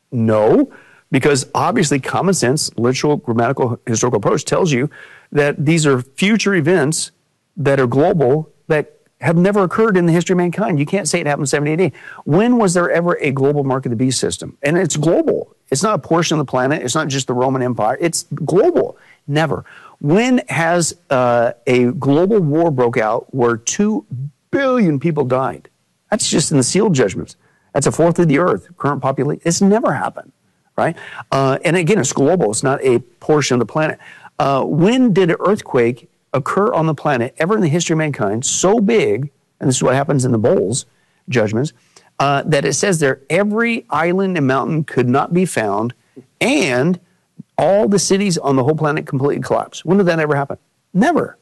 no, because obviously common sense, literal, grammatical, historical approach tells you that these are future events that are global that have never occurred in the history of mankind. You can't say it happened in seventy A D. When was there ever a global mark of the beast system? And it's global. It's not a portion of the planet. It's not just the Roman Empire. It's global. Never. When has uh, a global war broke out where two billion people died? That's just in the sealed judgments. That's a fourth of the earth, current population. It's never happened, right? Uh, and again, it's global. It's not a portion of the planet. Uh, when did an earthquake occur on the planet ever in the history of mankind so big, and this is what happens in the bowls judgments, uh, that it says there every island and mountain could not be found, and all the cities on the whole planet completely collapsed. When did that ever happen? Never.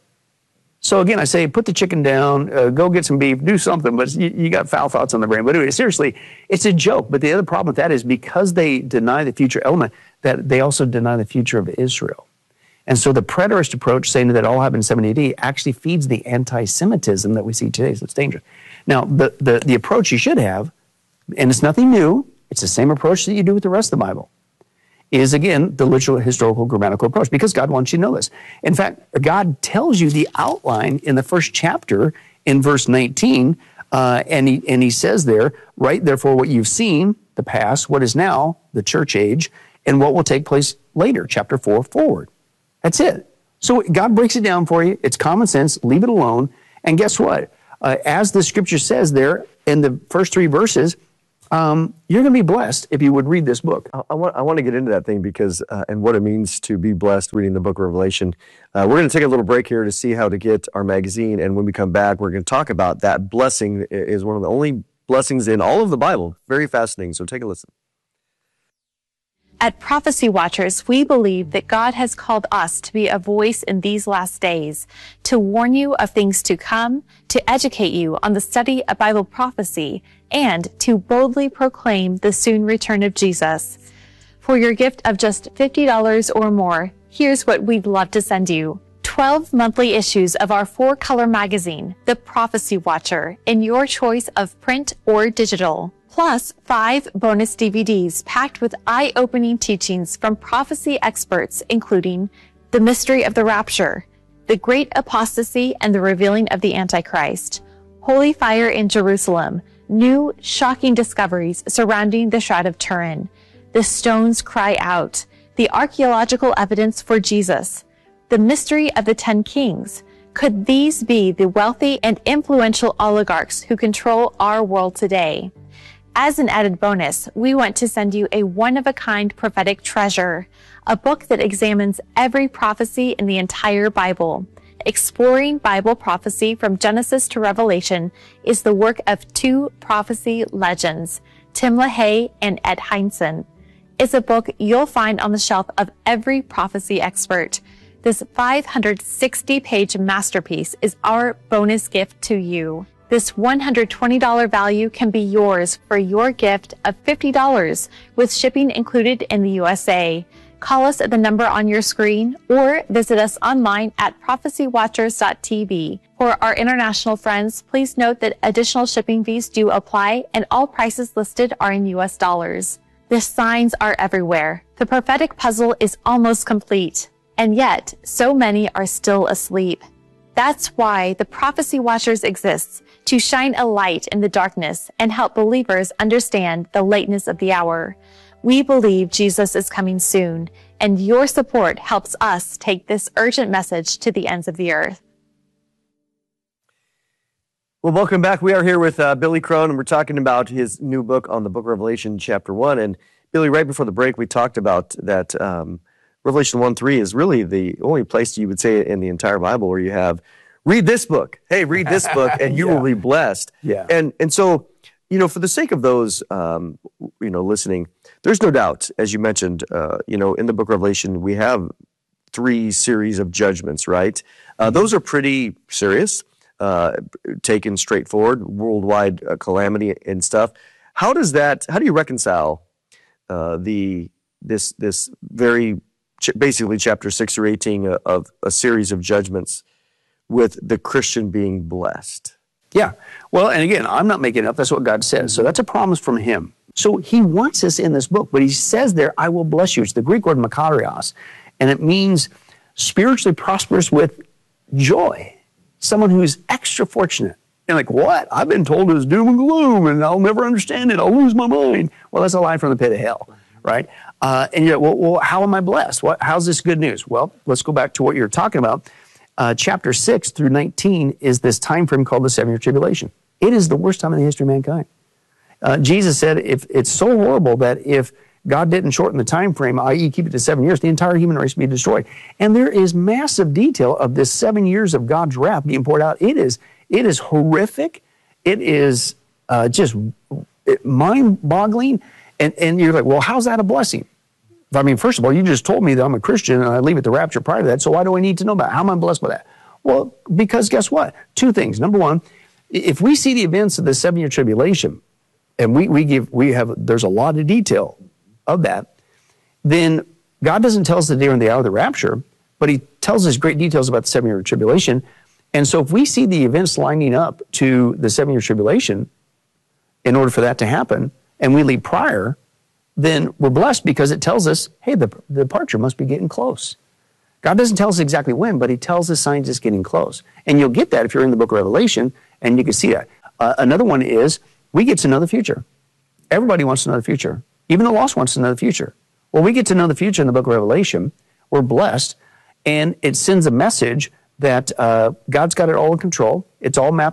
So again, I say, put the chicken down, uh, go get some beef, do something, but you, you got foul thoughts on the brain. But anyway, seriously, it's a joke. But the other problem with that is because they deny the future element, that they also deny the future of Israel. And so the preterist approach, saying that it all happened in seventy A D, actually feeds the anti-Semitism that we see today. So it's dangerous. Now, the, the, the approach you should have, and it's nothing new, it's the same approach that you do with the rest of the Bible, is, again, the literal, historical, grammatical approach, because God wants you to know this. In fact, God tells you the outline in the first chapter in verse nineteen, uh, and, he, and he says there, write therefore what you've seen, the past, what is now, the church age, and what will take place later, chapter four forward. That's it. So God breaks it down for you. It's common sense. Leave it alone. And guess what? uh, as the scripture says there in the first three verses, um, you're going to be blessed if you would read this book. I, I, want, I want to get into that thing because, uh, and what it means to be blessed reading the book of Revelation. Uh, we're going to take a little break here to see how to get our magazine. And when we come back, we're going to talk about that blessing is one of the only blessings in all of the Bible. Very fascinating. So take a listen. At Prophecy Watchers, we believe that God has called us to be a voice in these last days, to warn you of things to come, to educate you on the study of Bible prophecy, and to boldly proclaim the soon return of Jesus. For your gift of just fifty dollars or more, here's what we'd love to send you. twelve monthly issues of our four-color magazine, The Prophecy Watcher, in your choice of print or digital. Plus, five bonus D V Ds packed with eye-opening teachings from prophecy experts, including The Mystery of the Rapture, The Great Apostasy and the Revealing of the Antichrist, Holy Fire in Jerusalem, New Shocking Discoveries Surrounding the Shroud of Turin, The Stones Cry Out, The Archaeological Evidence for Jesus, The Mystery of the Ten Kings. Could these be the wealthy and influential oligarchs who control our world today? As an added bonus, we want to send you a one-of-a-kind prophetic treasure, a book that examines every prophecy in the entire Bible. Exploring Bible prophecy from Genesis to Revelation is the work of two prophecy legends, Tim LaHaye and Ed Hindson. It's a book you'll find on the shelf of every prophecy expert. This five hundred sixty page masterpiece is our bonus gift to you. This one hundred twenty dollars value can be yours for your gift of fifty dollars with shipping included in the U S A. Call us at the number on your screen or visit us online at prophecy watchers dot t v. For our international friends, please note that additional shipping fees do apply and all prices listed are in U S dollars. The signs are everywhere. The prophetic puzzle is almost complete, and yet so many are still asleep. That's why the Prophecy Watchers exists, to shine a light in the darkness and help believers understand the lateness of the hour. We believe Jesus is coming soon, and your support helps us take this urgent message to the ends of the earth. Well, welcome back. We are here with uh, Billy Crone, and we're talking about his new book on the book of Revelation, chapter one. And Billy, right before the break, we talked about that um, Revelation one three is really the only place you would say in the entire Bible where you have, read this book. Hey, read this book, and you yeah. will be blessed. Yeah. And and so, you know, for the sake of those, um, you know, listening, there's no doubt, as you mentioned, uh, you know, in the book of Revelation, we have three series of judgments, right? Uh, those are pretty serious, uh, taken straightforward, worldwide uh, calamity and stuff. How does that, how do you reconcile uh, the this this very, basically chapter six or eighteen of a series of judgments with the Christian being blessed? Yeah. Well, and again, I'm not making it up. That's what God says. So that's a promise from him. So he wants us in this book, but he says there, I will bless you. It's the Greek word makarios, and it means spiritually prosperous with joy. Someone who's extra fortunate. And like, what? I've been told it's doom and gloom, and I'll never understand it. I'll lose my mind. Well, that's a lie from the pit of hell, right? Uh, and you're like, well, well, how am I blessed? What, how's this good news? Well, let's go back to what you're talking about. Uh, chapter six through nineteen is this time frame called the seven-year tribulation. It is the worst time in the history of mankind. Uh, Jesus said if it's so horrible that if God didn't shorten the time frame, that is keep it to seven years, the entire human race would be destroyed. And there is massive detail of this seven years of God's wrath being poured out. It is, it is horrific. It is uh, just mind-boggling. And, and you're like, well, how's that a blessing? I mean, first of all, you just told me that I'm a Christian and I leave at the rapture prior to that, so why do I need to know about it? How am I blessed by that? Well, because guess what? Two things. Number one, if we see the events of the seven-year tribulation, and we, we give, we have, there's a lot of detail of that, then God doesn't tell us the day or the hour of the rapture, but he tells us great details about the seven-year tribulation. And so if we see the events lining up to the seven-year tribulation, in order for that to happen, and we leave prior, then we're blessed because it tells us, hey, the, the departure must be getting close. God doesn't tell us exactly when, but he tells us signs it's getting close. And you'll get that if you're in the book of Revelation, and you can see that. Uh, another one is, we get to know the future. Everybody wants to know the future. Even the lost wants to know the future. Well, we get to know the future in the book of Revelation. We're blessed, and it sends a message that uh, God's got it all in control. It's all mapped out.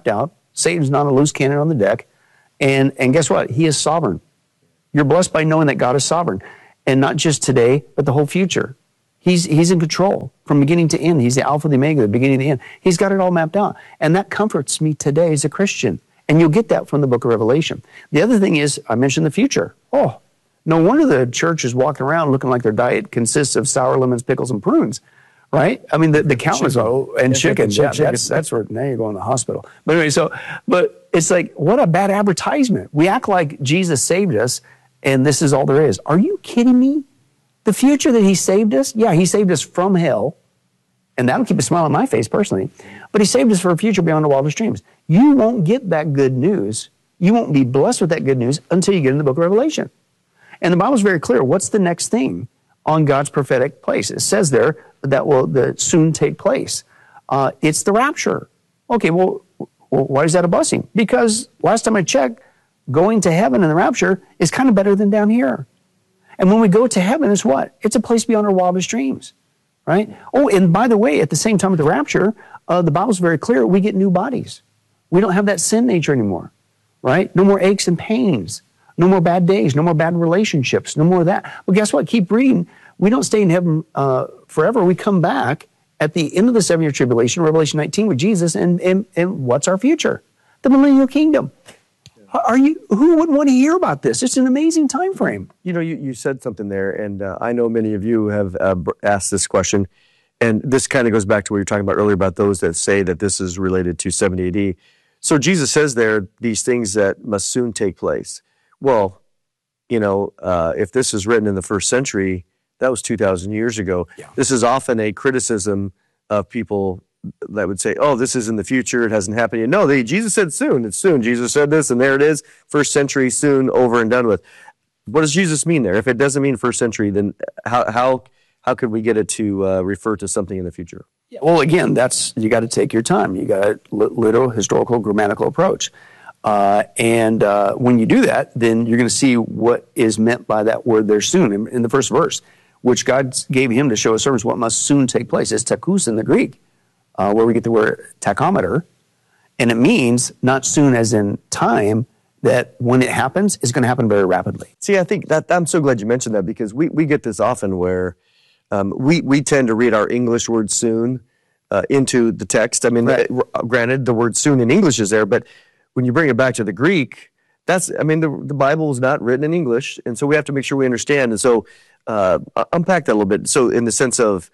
Satan's not a loose cannon on the deck. And, and guess what? He is sovereign. You're blessed by knowing that God is sovereign. And not just today, but the whole future. He's, he's in control from beginning to end. He's the Alpha, the Omega, the beginning to the end. He's got it all mapped out. And that comforts me today as a Christian. And you'll get that from the book of Revelation. The other thing is, I mentioned the future. Oh, no wonder the church is walking around looking like their diet consists of sour lemons, pickles, and prunes. Right? I mean, the, the countless, oh, and Yeah, chicken. chicken, Yeah, chicken. that's, that's where, now you're going to the hospital. But anyway, so, but it's like, what a bad advertisement. We act like Jesus saved us, and this is all there is. Are you kidding me? The future that he saved us? Yeah, he saved us from hell, and that'll keep a smile on my face personally, but he saved us for a future beyond the wildest dreams. You won't get that good news. You won't be blessed with that good news until you get in the book of Revelation. And the Bible's very clear. What's the next thing on God's prophetic place? It says there that will that soon take place. Uh, it's the rapture. Okay, well, well, why is that a blessing? Because last time I checked, going to heaven in the rapture is kind of better than down here. And when we go to heaven, it's what? It's a place beyond our wildest dreams, right? Oh, and by the way, at the same time with the rapture, uh, the Bible's very clear. We get new bodies. We don't have that sin nature anymore, right? No more aches and pains. No more bad days. No more bad relationships. No more of that. Well, guess what? Keep reading. We don't stay in heaven uh, forever. We come back at the end of the seven-year tribulation, Revelation nineteen, with Jesus, and, and, and what's our future? The millennial kingdom. Are you? Who wouldn't want to hear about this? It's an amazing time frame. You know, you, you said something there, and uh, I know many of you have uh, asked this question, and this kind of goes back to what you were talking about earlier about those that say that this is related to seventy A D. So Jesus says there, these things that must soon take place. Well, you know, uh, if this is written in the first century, that was two thousand years ago. Yeah. This is often a criticism of people that would say, oh, this is in the future, it hasn't happened yet. No, they, Jesus said soon, it's soon. Jesus said this, and there it is, first century, soon, over and done with. What does Jesus mean there? If it doesn't mean first century, then how how how could we get it to uh, refer to something in the future? Yeah. Well, again, that's, you got to take your time. You got a literal, historical, grammatical approach. Uh, and uh, when you do that, then you're going to see what is meant by that word there soon in, in the first verse, which God gave him to show his servants what must soon take place. It's takous in the Greek, uh, where we get the word tachometer. And it means not soon as in time, that when it happens, it's going to happen very rapidly. See, I think that I'm so glad you mentioned that, because we, we get this often where um, we, we tend to read our English word soon uh, into the text. I mean, Right. uh, granted, the word soon in English is there, but when you bring it back to the Greek, that's, I mean, the, the Bible is not written in English, and so we have to make sure we understand. And so uh, unpack that a little bit. So in the sense of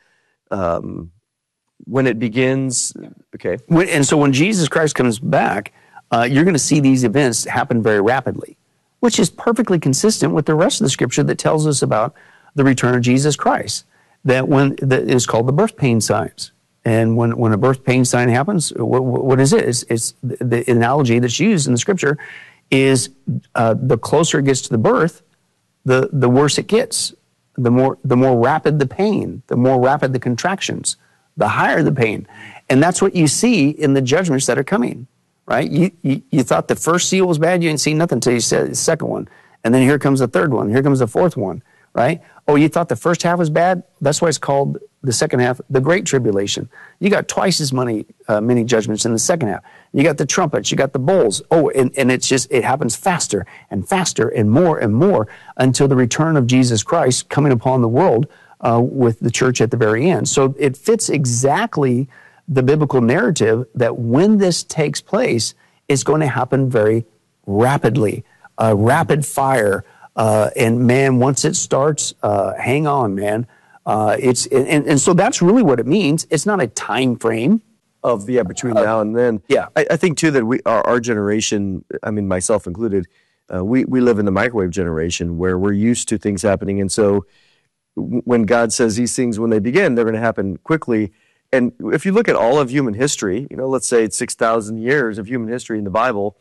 um, when it begins, okay. When, and so when Jesus Christ comes back, uh, you're going to see these events happen very rapidly, which is perfectly consistent with the rest of the scripture that tells us about the return of Jesus Christ. That when that is called the birth pain signs. And when, when a birth pain sign happens, what, what is it? It's, it's the, the analogy that's used in the scripture is uh, the closer it gets to the birth, the, the worse it gets. The more, the more rapid the pain, the more rapid the contractions, the higher the pain. And that's what you see in the judgments that are coming, right? You, you, you thought the first seal was bad, you didn't see nothing until you said the second one. And then here comes the third one, here comes the fourth one, right? Oh, you thought the first half was bad? That's why it's called the second half, the Great Tribulation. You got twice as many, uh, many judgments in the second half. You got the trumpets, you got the bowls. Oh, and, and it's just, it happens faster and faster and more and more until the return of Jesus Christ coming upon the world uh, with the church at the very end. So it fits exactly the biblical narrative that when this takes place, it's going to happen very rapidly, uh, rapid fire. Uh, and man, once it starts, uh, hang on, man. Uh, it's and, and so that's really what it means. It's not a time frame Of, yeah, between now and then. Yeah. I, I think, too, that we, our, our generation, I mean, myself included, uh, we, we live in the microwave generation where we're used to things happening. And so w- when God says these things, when they begin, they're going to happen quickly. And if you look at all of human history, you know, let's say it's six thousand years of human history in the Bible,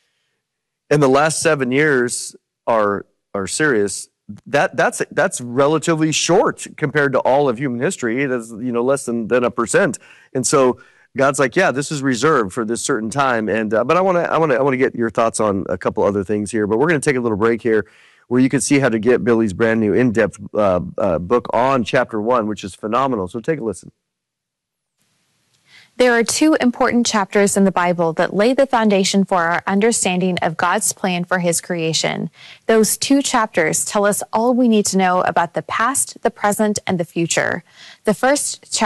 and the last seven years are are serious, that that's that's relatively short compared to all of human history. That's, you know, less than, than a percent. And so God's like, yeah, this is reserved for this certain time. And uh, but I want to I want to I want to get your thoughts on a couple other things here. But we're going to take a little break here, where you can see how to get Billy's brand new in-depth uh, uh, book on chapter one, which is phenomenal. So take a listen. There are two important chapters in the Bible that lay the foundation for our understanding of God's plan for his creation. Those two chapters tell us all we need to know about the past, the present, and the future. The first chapter